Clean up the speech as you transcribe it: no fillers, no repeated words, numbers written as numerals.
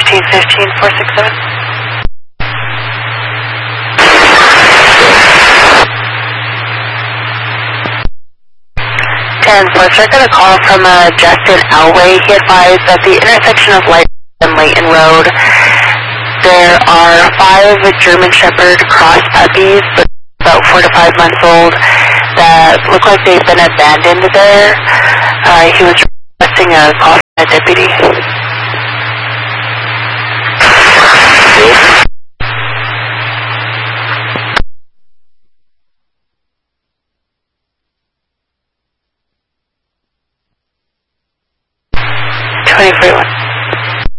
467. 10-4, sir, got a call from Justin Elway. He advised at the intersection of Light and Layton Road, there are 5 German Shepherd cross puppies, about 4 to 5 months old, that look like they've been abandoned there. He was requesting a call from a deputy. Twenty-three 1.